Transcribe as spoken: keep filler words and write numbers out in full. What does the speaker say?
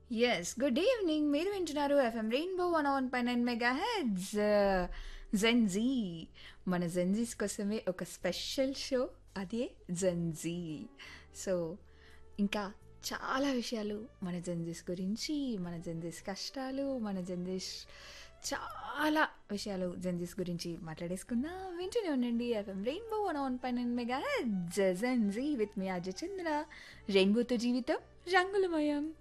Yes. Good evening. మీరు వింటున్నారు FM rainbow one one point nine mega heads Gen Z. మన Gen Zs కోసమే ఒక స్పెషల్ షో, అదే జెన్జీ. సో ఇంకా చాలా విషయాలు మన జెన్జీస్ గురించి, మన జెన్జీస్ కష్టాలు, మన జెన్జీస్ చాలా విషయాలు జెన్జీస్ గురించి మాట్లాడేసుకుందాం. వింటూనే ఉండండి FM rainbow one one point nine mega heads Gen Z with me Ajay చంద్ర. రెయిన్బోతో జీవితం రంగులమయం.